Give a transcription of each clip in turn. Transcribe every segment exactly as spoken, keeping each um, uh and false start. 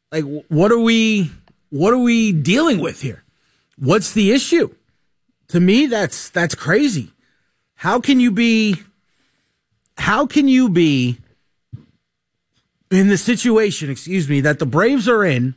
Like, what are we, what are we dealing with here? What's the issue? To me, that's, that's crazy. How can you be, how can you be in the situation, excuse me, that the Braves are in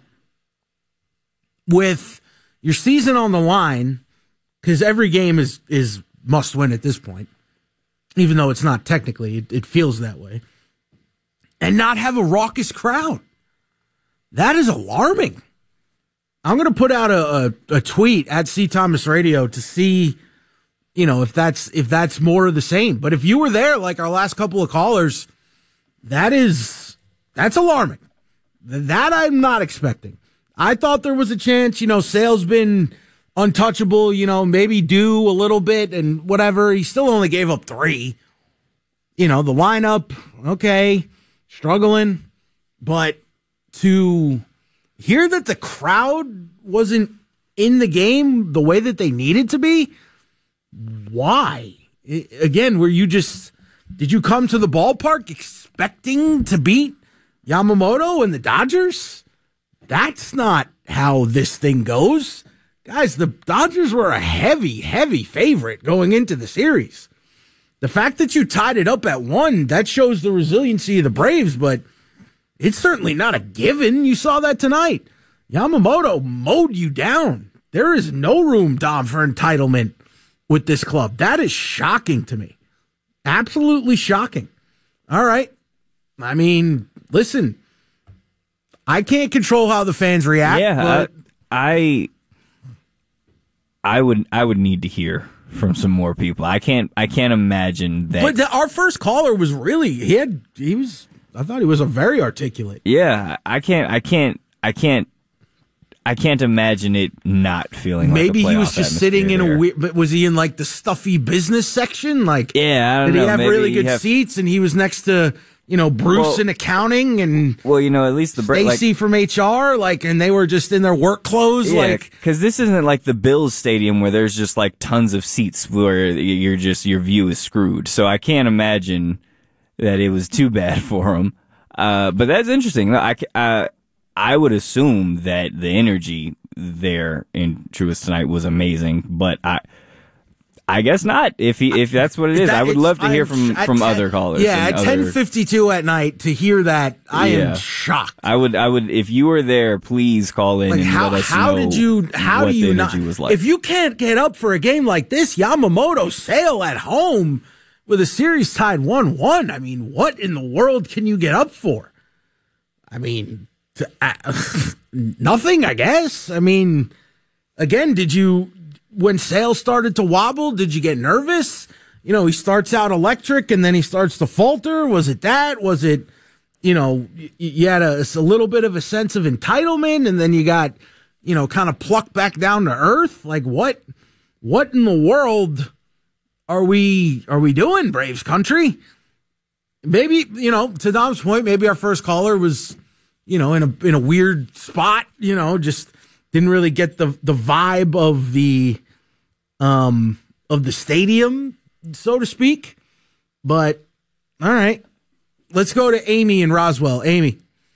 with your season on the line, because every game is, is must win at this point, even though it's not technically, it, it feels that way, and not have a raucous crowd? That is alarming. I'm going to put out a, a, a tweet at C Thomas Radio to see, you know, if that's if that's more of the same. But if you were there, like our last couple of callers, that is that's alarming. That I'm not expecting. I thought there was a chance. You know, Sale's been untouchable. You know, maybe do a little bit and whatever. He still only gave up three. You know, the lineup, okay, struggling, but to hear that the crowd wasn't in the game the way that they needed to be, why? I, again, were you just, did you come to the ballpark expecting to beat Yamamoto and the Dodgers? That's not how this thing goes. Guys, the Dodgers were a heavy, heavy favorite going into the series. The fact that you tied it up at one, that shows the resiliency of the Braves, but it's certainly not a given. You saw that tonight. Yamamoto mowed you down. There is no room, Dom, for entitlement with this club. That is shocking to me. Absolutely shocking. All right. I mean, listen, I can't control how the fans react. Yeah, but I, I, I would, I would need to hear from some more people. I can't, I can't imagine that. But the, our first caller was really, he had, he was, I thought he was a very articulate. Yeah, I can't, I can't, I can't, I can't imagine it not feeling maybe like a he was just sitting in there. a weird, but was he in like the stuffy business section? Like, yeah, I don't did know. he have maybe really good have, seats and he was next to, you know, Bruce well, in accounting and well, you know, at least the Stacy like, from H R, like, and they were just in their work clothes, yeah, like, because this isn't like the Bills stadium where there's just like tons of seats where you're just your view is screwed. So I can't imagine that it was too bad for him. Uh, but that's interesting. I, uh, I would assume that the energy there in Truist tonight was amazing, but I, I guess not. If he, if that's what it is, that, I would love to hear from, at from ten, other callers. Yeah, at ten fifty-two at night to hear that, I yeah. am shocked. I would, I would, if you were there, please call in Like and how, let us how know did you, how what do you the not, energy was like. if you can't get up for a game like this, Yamamoto Sale at home with a series tied one one, I mean, what in the world can you get up for? I mean, to, uh, nothing, I guess. I mean, again, did you, when Sale started to wobble, did you get nervous? You know, he starts out electric and then he starts to falter. Was it that? Was it, you know, you had a, a little bit of a sense of entitlement and then you got, you know, kind of plucked back down to earth? Like what, what in the world are we, are we doing, Braves country? Maybe, you know, to Dom's point, maybe our first caller was, you know, in a, in a weird spot, you know, just didn't really get the, the vibe of the, um, of the stadium, so to speak. But, all right, let's go to Amy in Roswell. Amy.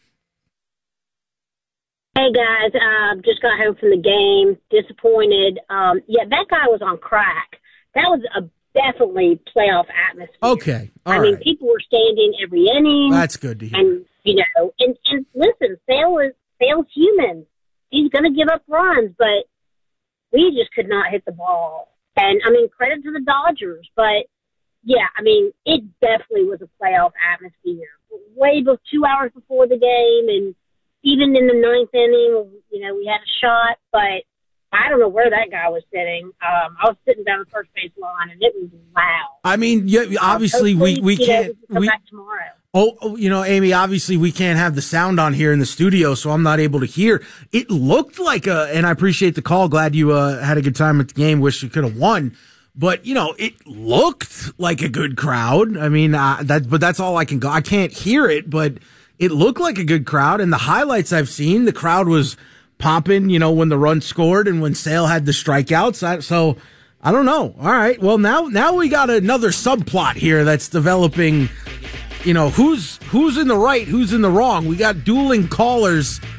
Hey, guys, uh, just got home from the game, disappointed. Um, yeah, that guy was on crack. That was a definitely playoff atmosphere. Okay, all I right. mean, people were standing every inning. That's good to hear. And, you know, and, and listen, Sale is, Sale's human. He's going to give up runs, but we just could not hit the ball. And, I mean, credit to the Dodgers, but, yeah, I mean, it definitely was a playoff atmosphere. Way before, two hours before the game, and even in the ninth inning, you know, we had a shot, but I don't know where that guy was sitting. Um, I was sitting down the first base line, and it was loud. I mean, yeah, obviously uh, we, we you can't. know, we can come we, back tomorrow. Oh, oh, you know, Amy, obviously we can't have the sound on here in the studio, so I'm not able to hear. It looked like a, and I appreciate the call. Glad you uh, had a good time at the game. Wish you could have won. But, you know, it looked like a good crowd. I mean, uh, that, but that's all I can go. I can't hear it, but it looked like a good crowd. And the highlights I've seen, the crowd was popping, you know, when the run scored and when Sale had the strikeouts. So I don't know. All right. Well, now, now we got another subplot here that's developing. You know, who's who's in the right, who's in the wrong. We got dueling callers